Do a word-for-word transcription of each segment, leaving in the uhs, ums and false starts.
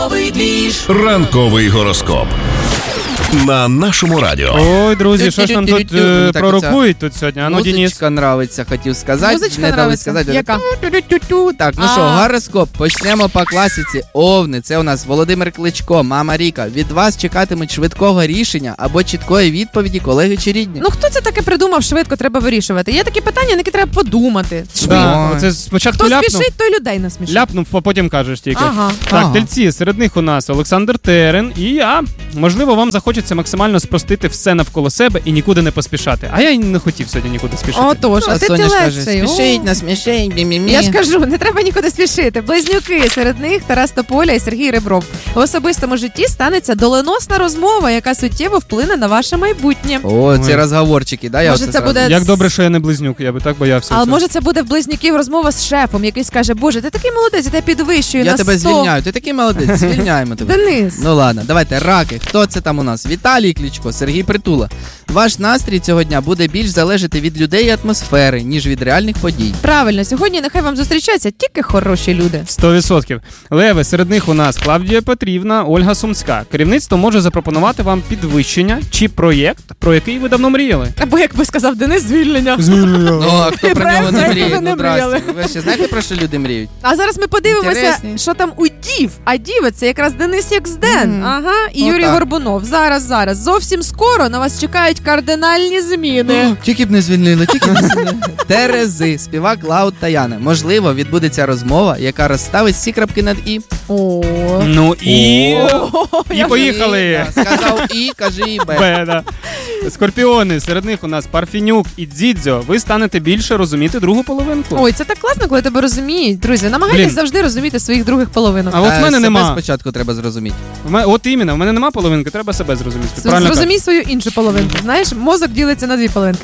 Ранковий гороскоп. На нашому радіо. Ой, друзі, що ж нам тут е, пророкують тут сьогодні? Ану, Денис. Музичка нравиться, хотів сказати. Музичка не дали нравиться? сказати. Яка? Ту-ту-ту-ту. Так, ну що, гороскоп. Почнемо по класиці. Овни, це у нас Володимир Кличко, мама Ріка. Від вас чекатимуть швидкого рішення або чіткої відповіді колеги чи рідні. Ну хто це таке придумав, швидко треба вирішувати? Є такі питання, на які треба подумати. Да, оце спочатку Хто ляпнув, спішить, той людей насмішить. ляпнув, а потім кажеш тільки. Ага. Так, Ага. тельці, серед них у нас Олександр Терен і я. Можливо, вам захочеться максимально спростити все навколо себе і нікуди не поспішати. А я й не хотів сьогодні нікуди спішити. Отож, а ти Соня ж каже, тілець цей. спішіть, О. насмішіть, мі-мі-мі. Я ж кажу, не треба нікуди спішити. Близнюки, серед них Тарас Тополя і Сергій Ребров. В особистому житті станеться доленосна розмова, яка суттєво вплине на ваше майбутнє. О, ці Ой. розговорчики, да? Я Може, оце це зразу- буде- Як добре, що я не близнюк, я би так боявся. Але цього. може це буде в близнюків розмова з шефом, який скаже: Боже, ти такий молодець, я тебе підвищую Я на тебе сто. звільняю, ти такий молодець, звільняємо тебе. Денис. Ну ладно, давайте, раки. Хто це там у нас? Віталій Кличко, Сергій Притула. Ваш настрій цього дня буде більш залежати від людей і атмосфери, ніж від реальних подій. Правильно, сьогодні нехай вам зустрічаються тільки хороші люди. Сто відсотків. Леви, серед них у нас Клавдія Петрівна, Ольга Сумська. Керівництво може запропонувати вам підвищення чи проєкт, про який ви давно мріяли. Або, як би сказав Денис, звільнення. Ну, а хто про нього не Проект, мріє? який ви Ну, не мріяли. здрасте. Ви ще знаєте, про що люди мріють? А зараз ми подивимося, Інтересні. що там у дів. А діви це якраз Денис Якзден. Мгм. Ага, і Отак. Юрій Горбунов. Зараз, зараз. Зовсім скоро на вас чекають кардинальні зміни. Тільки б не звільнили, тільки б не звільнили. Терези, співак Лаут Таяна. Можливо, відбудеться розмова, яка розставить всі крапки над «і». О. Ну і... О, І я поїхали. Да, сказав «і», кажи «і», «б». Б, да. Скорпіони, серед них у нас Парфінюк і Дзідзьо. Ви станете більше розуміти другу половинку. Ой, це так класно, коли тебе розуміють. Друзі, намагайтесь Блін. завжди розуміти своїх других половинок. А от в Е, мене себе нема. спочатку треба зрозуміти. В мене, от іменно, в мене нема половинки, треба себе зрозуміти. Правильно Зрозумій свою іншу половинку. Знаєш, мозок ділиться на дві половинки.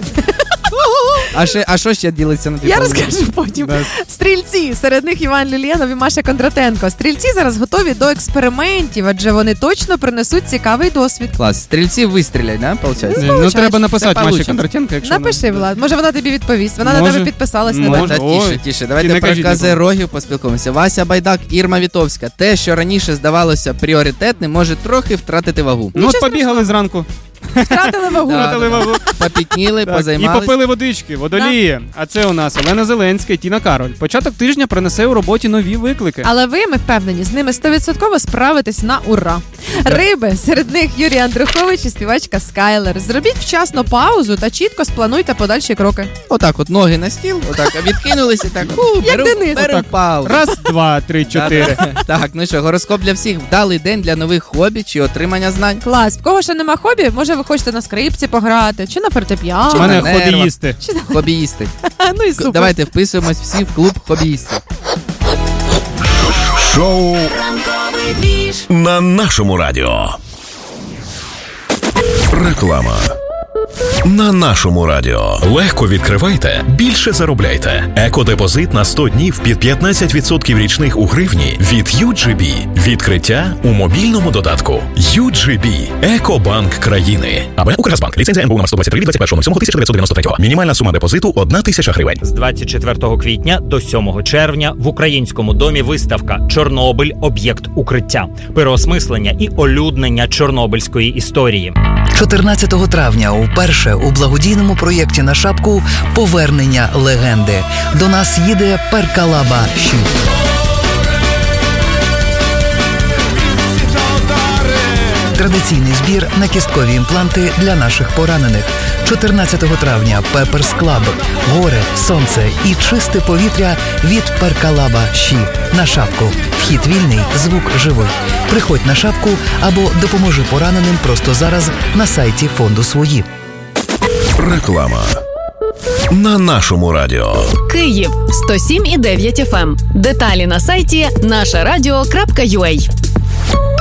А ще, а що ще ділиться на дві Я половинки? розкажу потім. Да. Стрільці, серед них Іван Люлєнов і Маша Кондратенко. Стрільці зараз готові до експериментів, адже вони точно принесуть цікавий досвід. Клас. Стрільці вистрілять, да, виходить? Ну, ну треба написати Це Маші получиться. Кондратенко, якщо Напиши, Влад, може вона тобі відповість. Вона на Може. тебе підписалась. Може. не Та бачиш? Ой. тіше, тіше. І Давайте не про кажіть казерогів поспілкуємося. Вася Байдак, Ірма Вітовська. Те, що раніше здавалося пріоритетним, може трохи втратити вагу. Ну от Нічого побігали зранку, Втратили вагу. Да. втратили вагу. Попітніли, Так, і позаймались. попили водички, водолії. А це у нас Олена Зеленська і Тіна Кароль. Початок тижня принесе у роботі нові виклики. Але ви, ми впевнені, з ними стовідсотково справитесь на ура. Риби, серед них Юрій Андрухович і співачка Скайлер. Зробіть вчасно паузу та чітко сплануйте подальші кроки. Отак от ноги на стіл, отак відкинулись і так. У, Як беру, Денис. беру Отак. паузу. Раз, два, три, чотири. Так, ну що, гороскоп для всіх. Вдалий день для нових хобі чи отримання знань. Клас. В кого ще нема хобі, може ви хочете на скрипці пограти, чи на У фортепіано. Чи мене на нервах. хобіїсти. Чи на... Хобіїсти. Ну і супер. Давайте вписуємось всі в клуб хобіїстів. Шоу на нашому радіо. Реклама. На нашому радіо. Легко відкривайте, більше заробляйте. Екодепозит на сто днів під п'ятнадцять відсотків річних у гривні від ю джі бі. Відкриття у мобільному додатку. ю джі бі. Екобанк країни. АБ Укргазбанк. Ліцензія ен бе у номер сто двадцять три від двадцять першого сьомого тисяча дев'ятсот дев'яносто третього. Мінімальна сума депозиту – одна тисяча гривень. З двадцять четвертого квітня до сьомого червня в Українському домі виставка «Чорнобиль. Об'єкт укриття». Переосмислення і олюднення чорнобильської історії. чотирнадцятого травня уперше у благодійному проєкті на шапку «Повернення легенди». До нас їде Перкалаба Щі. Традиційний збір на кісткові імпланти для наших поранених. чотирнадцятого травня Пеперс Клаб. Горе, сонце і чисте повітря від Перкалаба Щі. На шапку. Вхід вільний, звук живий. Приходь на шапку або допоможи пораненим просто зараз на сайті фонду «Свої». Реклама. На нашому радіо. Київ сто сім і дев'ять еф ем. Деталі на сайті наша радіо крапка ю а.